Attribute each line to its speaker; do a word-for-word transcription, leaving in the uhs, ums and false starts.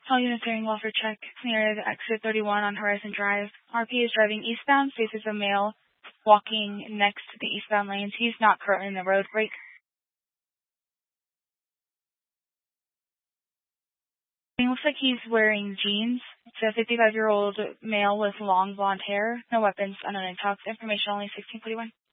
Speaker 1: All units are in welfare check near the exit thirty-one on Horizon Drive. R P is driving eastbound, faces a male walking next to the eastbound lanes. He's not currently in the road brake. It looks like he's wearing jeans. It's a fifty-five-year-old male with long blonde hair. No weapons, unknown in talks. Information only sixteen forty-one.